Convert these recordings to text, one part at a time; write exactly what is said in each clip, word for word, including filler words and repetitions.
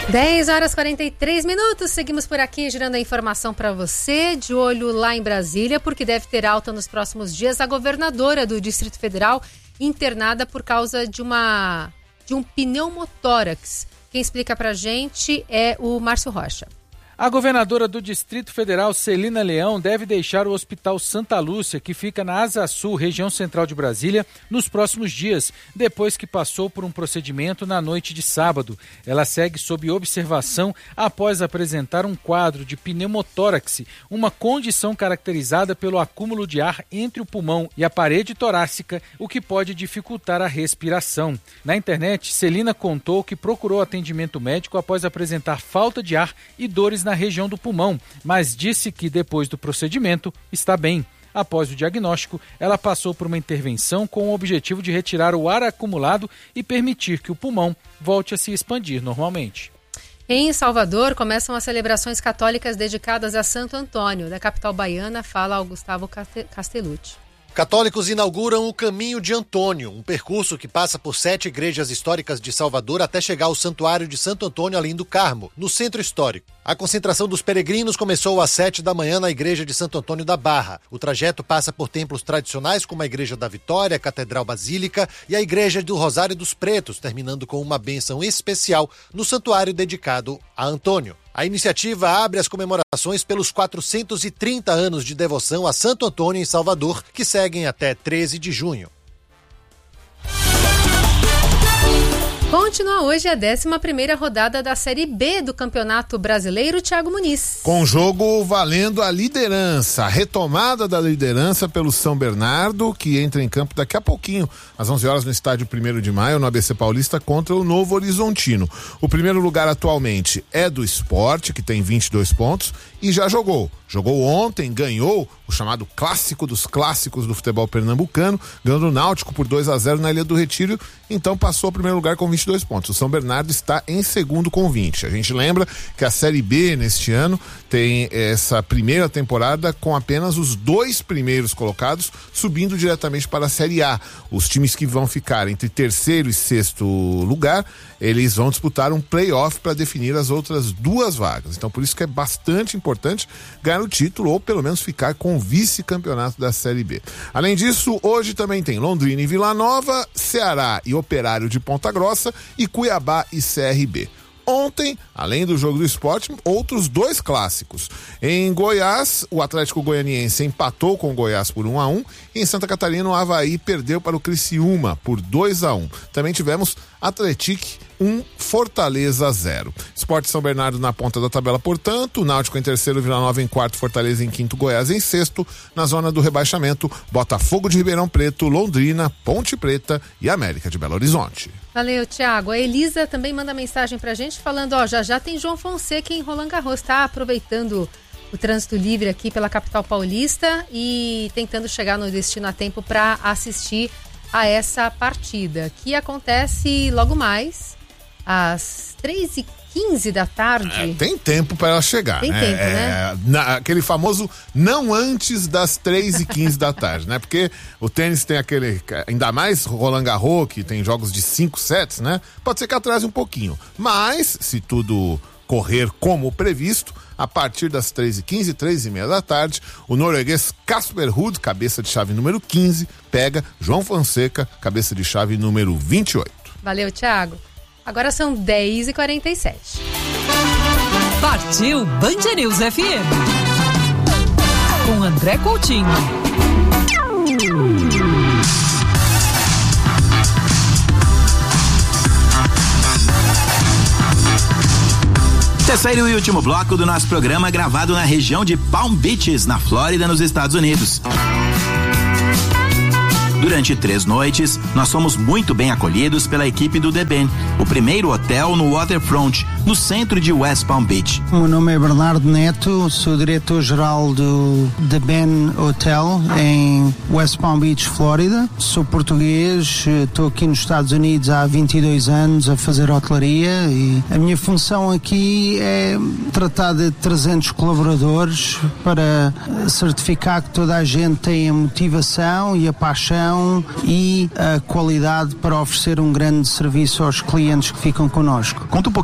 dez horas e quarenta e três minutos, seguimos por aqui girando a informação para você, de olho lá em Brasília, porque deve ter alta nos próximos dias a governadora do Distrito Federal internada por causa de uma de um pneumotórax. Quem explica pra gente é o Márcio Rocha. A governadora do Distrito Federal, Celina Leão, deve deixar o Hospital Santa Lúcia, que fica na Asa Sul, região central de Brasília, nos próximos dias, depois que passou por um procedimento na noite de sábado. Ela segue sob observação após apresentar um quadro de pneumotórax, uma condição caracterizada pelo acúmulo de ar entre o pulmão e a parede torácica, o que pode dificultar a respiração. Na internet, Celina contou que procurou atendimento médico após apresentar falta de ar e dores na região do pulmão, mas disse que depois do procedimento está bem. Após o diagnóstico, ela passou por uma intervenção com o objetivo de retirar o ar acumulado e permitir que o pulmão volte a se expandir normalmente. Em Salvador, começam as celebrações católicas dedicadas a Santo Antônio. Da capital baiana, fala o Gustavo Castellucci. Católicos inauguram o Caminho de Antônio, um percurso que passa por sete igrejas históricas de Salvador até chegar ao Santuário de Santo Antônio Além do Carmo, no centro histórico. A concentração dos peregrinos começou às sete da manhã na igreja de Santo Antônio da Barra. O trajeto passa por templos tradicionais como a Igreja da Vitória, a Catedral Basílica e a Igreja do Rosário dos Pretos, terminando com uma bênção especial no santuário dedicado a Antônio. A iniciativa abre as comemorações pelos quatrocentos e trinta anos de devoção a Santo Antônio em Salvador, que seguem até treze de junho. Continua hoje a décima primeira rodada da Série B do Campeonato Brasileiro, Thiago Muniz. Com jogo valendo a liderança, a retomada da liderança pelo São Bernardo, que entra em campo daqui a pouquinho, às onze horas no estádio primeiro de maio, no A B C Paulista, contra o Novo Horizontino. O primeiro lugar atualmente é do Sport, que tem vinte e dois pontos, e já jogou. Jogou ontem, ganhou o chamado clássico dos clássicos do futebol pernambucano, ganhando o Náutico por dois a zero na Ilha do Retiro, então passou ao primeiro lugar com vinte e dois pontos. O São Bernardo está em segundo com vinte. A gente lembra que a Série B neste ano tem essa primeira temporada com apenas os dois primeiros colocados subindo diretamente para a Série A. Os times que vão ficar entre terceiro e sexto lugar, eles vão disputar um play-off para definir as outras duas vagas. Então por isso que é bastante importante ganhar o título ou pelo menos ficar com o vice-campeonato da Série B. Além disso, hoje também tem Londrina e Vila Nova, Ceará e Operário de Ponta Grossa e Cuiabá e C R B. Ontem, além do jogo do Sport, outros dois clássicos. Em Goiás, o Atlético Goianiense empatou com o Goiás por um a um e em Santa Catarina o Avaí perdeu para o Criciúma por dois a um. Também tivemos Atlético um, Fortaleza zero. Sport São Bernardo na ponta da tabela, portanto, Náutico em terceiro, Vila Nova em quarto, Fortaleza em quinto, Goiás em sexto. Na zona do rebaixamento, Botafogo de Ribeirão Preto, Londrina, Ponte Preta e América de Belo Horizonte. Valeu, Thiago. A Elisa também manda mensagem pra gente falando, ó, já já tem João Fonseca em Roland Garros, tá aproveitando o trânsito livre aqui pela capital paulista e tentando chegar no destino a tempo para assistir a essa partida, que acontece logo mais às três e quinze da tarde. É, tem tempo para ela chegar, tem né? tempo, é, né? Na, aquele famoso não antes das três e quinze da tarde, né? Porque o tênis tem aquele, ainda mais Roland Garros, que tem jogos de cinco sets, né? Pode ser que atrase um pouquinho, mas se tudo correr como previsto, a partir das três e quinze, três e meia da tarde, o norueguês Casper Ruud, cabeça de chave número quinze, pega João Fonseca, cabeça de chave número vinte e oito. Valeu, Thiago. Agora são dez e quarenta e sete. Partiu Band News F M. Com André Coutinho. Terceiro e último bloco do nosso programa, gravado na região de Palm Beaches, na Flórida, nos Estados Unidos. Durante três noites, nós fomos muito bem acolhidos pela equipe do The Ben, o primeiro hotel no Waterfront, no centro de West Palm Beach. O meu nome é Bernardo Neto, sou diretor-geral do The Ben Hotel em West Palm Beach, Flórida. Sou português, estou aqui nos Estados Unidos há vinte e dois anos a fazer hotelaria e a minha função aqui é tratar de trezentos colaboradores para certificar que toda a gente tem a motivação e a paixão e a qualidade para oferecer um grande serviço aos clientes que ficam connosco. Conta um pouquinho da história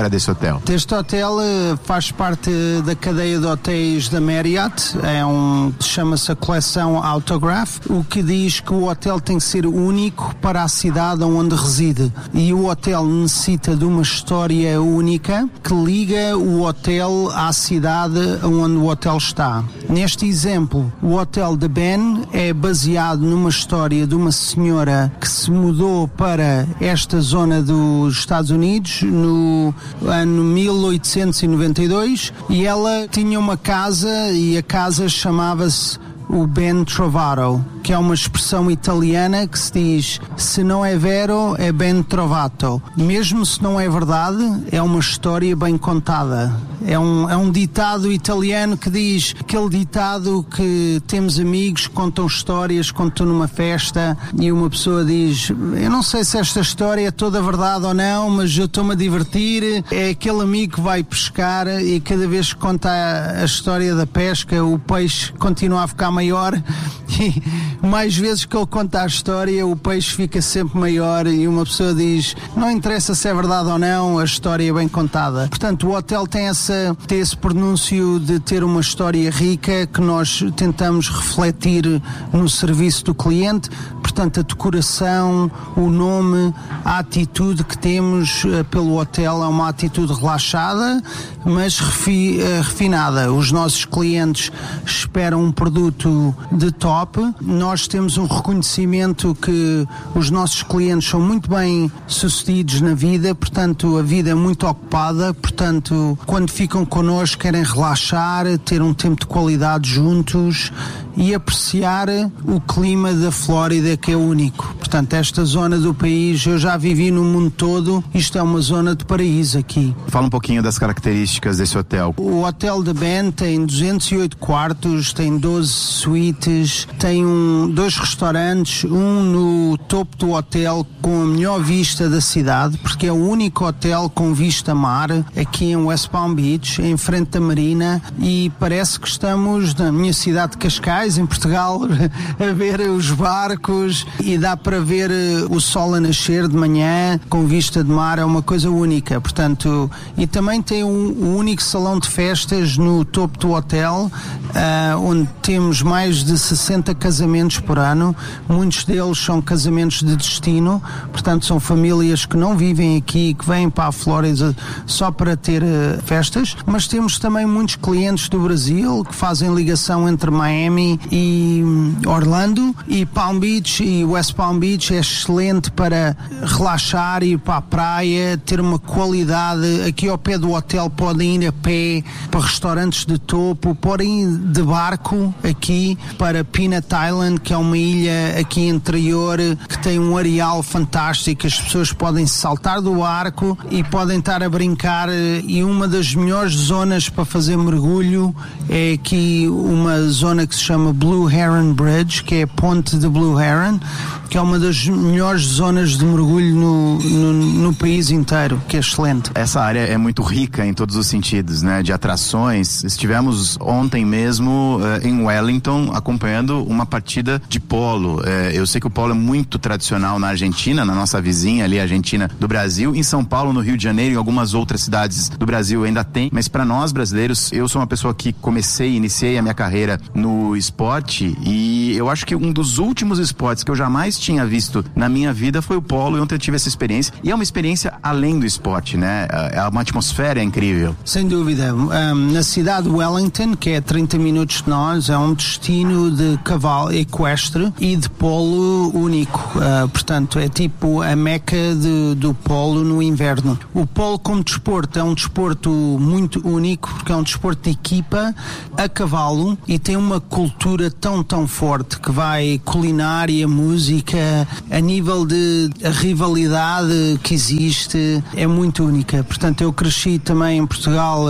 história desse hotel? Este hotel faz parte da cadeia de hotéis da Marriott, é um, chama-se a coleção Autograph, o que diz que o hotel tem que ser único para a cidade onde reside. E o hotel necessita de uma história única que liga o hotel à cidade onde o hotel está. Neste exemplo, o Hotel The Ben é baseado numa história de uma senhora que se mudou para esta zona dos Estados Unidos no ano mil oitocentos e noventa e dois e ela tinha uma casa e a casa chamava-se o Ben Trovato, que é uma expressão italiana que se diz: se não é vero, é ben trovato. Mesmo se não é verdade, é uma história bem contada. É um, é um ditado italiano que diz, aquele ditado que temos amigos que contam histórias, contam numa festa e uma pessoa diz: eu não sei se esta história é toda verdade ou não, mas eu estou-me a divertir. É aquele amigo que vai pescar e cada vez que conta a, a história da pesca, o peixe continua a ficar maior e mais vezes que ele conta a história o peixe fica sempre maior e uma pessoa diz: não interessa se é verdade ou não, a história é bem contada. Portanto, o hotel tem, essa, tem esse pronúncio de ter uma história rica que nós tentamos refletir no serviço do cliente. Portanto, a decoração, o nome, a atitude que temos uh, pelo hotel é uma atitude relaxada, mas refi, uh, refinada. Os nossos clientes esperam um produto de top. Nós temos um reconhecimento que os nossos clientes são muito bem sucedidos na vida, portanto, a vida é muito ocupada, portanto, quando ficam connosco querem relaxar, ter um tempo de qualidade juntos e apreciar o clima da Flórida, que é único. Portanto, esta zona do país, eu já vivi no mundo todo, isto é uma zona de paraíso aqui. Fala um pouquinho das características desse hotel. O Hotel The Ben tem duzentos e oito quartos, tem doze suítes, tem um, dois restaurantes, um no topo do hotel com a melhor vista da cidade, porque é o único hotel com vista mar aqui em West Palm Beach, em frente da marina, e parece que estamos na minha cidade de Cascais, em Portugal, a ver os barcos e dá para ver o sol a nascer de manhã com vista de mar, é uma coisa única. Portanto, e também tem um, um único salão de festas no topo do hotel, uh, onde temos mais de sessenta casamentos por ano, muitos deles são casamentos de destino, portanto são famílias que não vivem aqui, que vêm para a Flórida só para ter uh, festas, mas temos também muitos clientes do Brasil que fazem ligação entre Miami e Orlando, e Palm Beach e West Palm Beach é excelente para relaxar, ir para a praia, ter uma qualidade. Aqui ao pé do hotel podem ir a pé para restaurantes de topo, podem ir de barco aqui para Peanut Island, que é uma ilha aqui interior que tem um areal fantástico, as pessoas podem saltar do barco e podem estar a brincar, e uma das melhores zonas para fazer mergulho é aqui uma zona que se chama Blue Heron Bridge, que é a ponte de Blue Heron, que é uma das melhores zonas de mergulho no, no, no país inteiro, que é excelente. Essa área é muito rica em todos os sentidos, né? De atrações. Estivemos ontem mesmo uh, em Wellington acompanhando uma partida de polo. Uh, eu sei que o polo é muito tradicional na Argentina, na nossa vizinha ali, a Argentina do Brasil. Em São Paulo, no Rio de Janeiro, em algumas outras cidades do Brasil ainda tem. Mas para nós brasileiros, eu sou uma pessoa que comecei, iniciei a minha carreira no esporte, e eu acho que um dos últimos esportes que eu jamais tinha visto na minha vida foi o polo, e ontem eu tive essa experiência, e é uma experiência além do esporte, né? É uma atmosfera incrível. Sem dúvida. Um, na cidade de Wellington, que é a trinta minutos de nós, é um destino de cavalo equestre e de polo único. Uh, portanto, é tipo a meca de, do polo no inverno. O polo como desporto é um desporto muito único, porque é um desporto de equipa a cavalo e tem uma cultura tão, tão forte que vai culinária, música, a nível de a rivalidade que existe, é muito única. Portanto, eu cresci também em Portugal,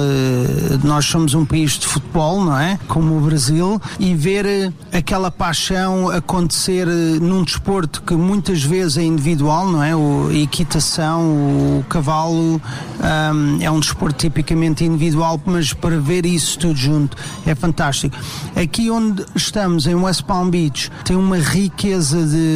nós somos um país de futebol, não é? Como o Brasil, e ver aquela paixão acontecer num desporto que muitas vezes é individual, não é? O, a equitação, o cavalo, um, é um desporto tipicamente individual, mas para ver isso tudo junto é fantástico. Aqui onde estamos, em West Palm Beach, tem uma riqueza de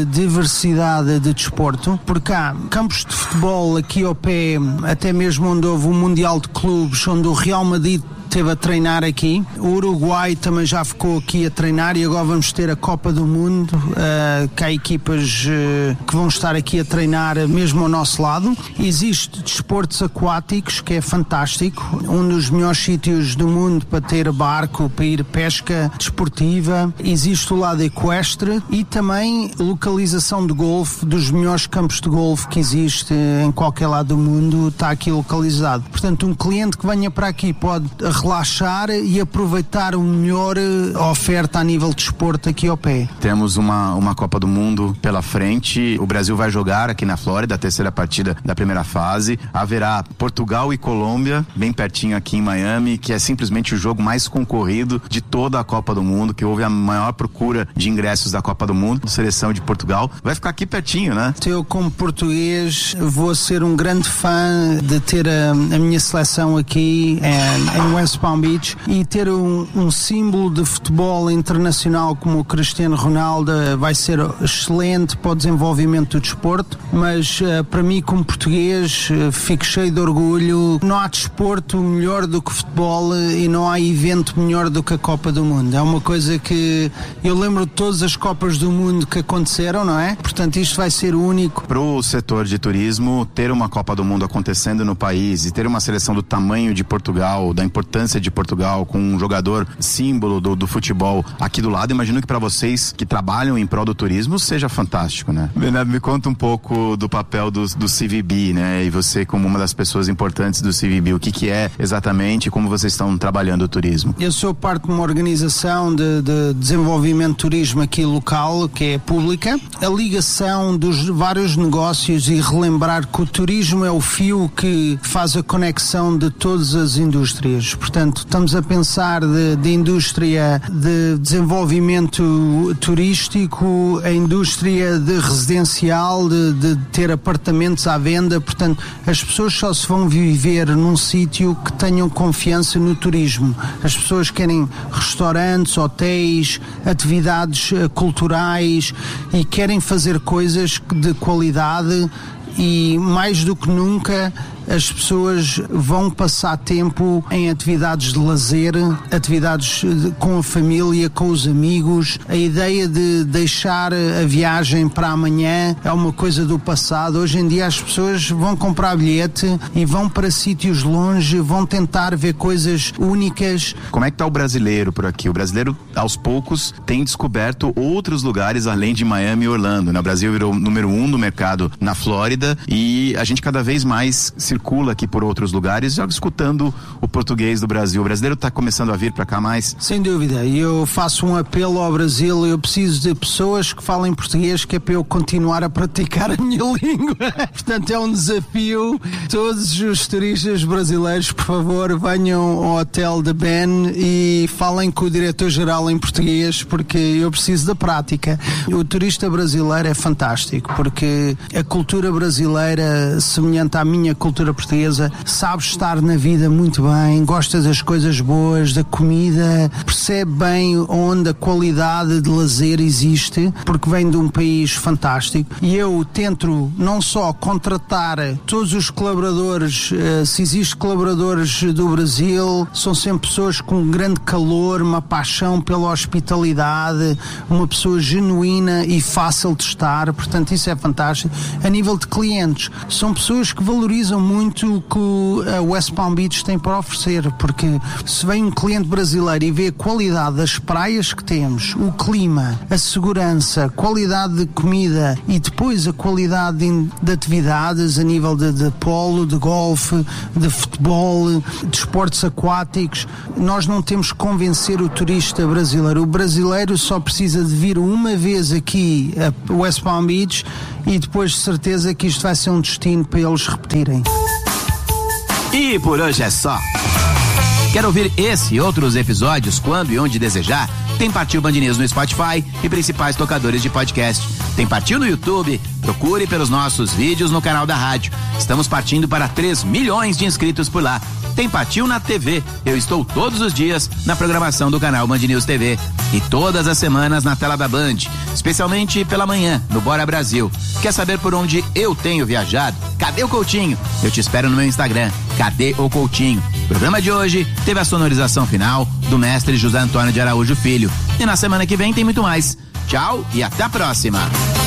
diversidade de desporto, porque há campos de futebol aqui ao pé, até mesmo onde houve o Mundial de Clubes, onde o Real Madrid esteve a treinar aqui. O Uruguai também já ficou aqui a treinar e agora vamos ter a Copa do Mundo, uh, que há equipas uh, que vão estar aqui a treinar mesmo ao nosso lado. Existe desportos aquáticos, que é fantástico, um dos melhores sítios do mundo para ter barco, para ir pesca desportiva. Existe o lado equestre e também localização de golfe, dos melhores campos de golfe que existe em qualquer lado do mundo, está aqui localizado. Portanto, um cliente que venha para aqui pode relaxar e aproveitar o melhor oferta a nível de desporto aqui ao pé. Temos uma, uma Copa do Mundo pela frente, o Brasil vai jogar aqui na Flórida, a terceira partida da primeira fase, haverá Portugal e Colômbia, bem pertinho aqui em Miami, que é simplesmente o jogo mais concorrido de toda a Copa do Mundo, que houve a maior procura de ingressos da Copa do Mundo, seleção de Portugal, vai ficar aqui pertinho, né? Eu, como português, vou ser um grande fã de ter a, a minha seleção aqui em, em West Palm Beach e ter um, um símbolo de futebol internacional como o Cristiano Ronaldo vai ser excelente para o desenvolvimento do desporto, mas uh, para mim, como português, uh, fico cheio de orgulho. Não há desporto melhor do que futebol e não há evento melhor do que a Copa do Mundo. É uma coisa que eu lembro de todas as Copas do Mundo que aconteceram, não é? Portanto, isto vai ser o único. Para o setor de turismo, ter uma Copa do Mundo acontecendo no país e ter uma seleção do tamanho de Portugal, da importância de Portugal, com um jogador símbolo do, do futebol aqui do lado, imagino que para vocês que trabalham em prol do turismo seja fantástico, né? Bernardo, me conta um pouco do papel do, do C V B, né? E você como uma das pessoas importantes do C V B, o que que é exatamente e como vocês estão trabalhando o turismo? Eu sou parte de uma organização de, de desenvolvimento de turismo aqui local, que é pública. A ligação dos vários negócios e relembrar que o turismo é o fio que faz a conexão de todas as indústrias. Portanto, estamos a pensar de, de indústria de desenvolvimento turístico, a indústria de residencial, de, de ter apartamentos à venda. Portanto, as pessoas só se vão viver num sítio que tenham confiança no turismo. As pessoas querem restaurantes, hotéis, atividades culturais e querem fazer coisas de qualidade e, mais do que nunca, as pessoas vão passar tempo em atividades de lazer, atividades com a família, com os amigos. A ideia de deixar a viagem para amanhã é uma coisa do passado. Hoje em dia as pessoas vão comprar bilhete e vão para sítios longe, vão tentar ver coisas únicas. Como é que está o brasileiro por aqui? O brasileiro, aos poucos, tem descoberto outros lugares além de Miami e Orlando, né? O Brasil virou o número um do mercado na Flórida e a gente cada vez mais se circula aqui por outros lugares, já escutando o português do Brasil. O brasileiro está começando a vir para cá mais? Sem dúvida, e eu faço um apelo ao Brasil, eu preciso de pessoas que falem português, que é para eu continuar a praticar a minha língua. Portanto, é um desafio. Todos os turistas brasileiros, por favor, venham ao hotel da Ben e falem com o diretor-geral em português, porque eu preciso da prática. O turista brasileiro é fantástico, porque a cultura brasileira, semelhante à minha cultura portuguesa, sabe estar na vida muito bem, gosta das coisas boas, da comida, percebe bem onde a qualidade de lazer existe, porque vem de um país fantástico. E eu tento não só contratar todos os colaboradores, se existem colaboradores do Brasil, são sempre pessoas com um grande calor, uma paixão pela hospitalidade, uma pessoa genuína e fácil de estar, portanto isso é fantástico. A nível de clientes, são pessoas que valorizam muito o que a West Palm Beach tem para oferecer, porque se vem um cliente brasileiro e vê a qualidade das praias que temos, o clima, a segurança, a qualidade de comida e depois a qualidade de, de atividades a nível de, de polo, de golfe, de futebol, de esportes aquáticos, nós não temos que convencer o turista brasileiro. O brasileiro só precisa de vir uma vez aqui a West Palm Beach e depois de certeza que isto vai ser um destino para eles repetirem. E por hoje é só. Quer ouvir esse e outros episódios quando e onde desejar? Tem Partiu Band News no Spotify e principais tocadores de podcast. Tem Partiu no YouTube, Procure pelos nossos vídeos no canal da rádio. Estamos partindo para três milhões de inscritos por lá. Tem Patil na T V. Eu estou todos os dias na programação do canal Band News T V. E todas as semanas na tela da Band. Especialmente pela manhã, no Bora Brasil. Quer saber por onde eu tenho viajado? Cadê o Coutinho? Eu te espero no meu Instagram. Cadê o Coutinho? O programa de hoje teve a sonorização final do mestre José Antônio de Araújo Filho. E na semana que vem tem muito mais. Tchau e até a próxima.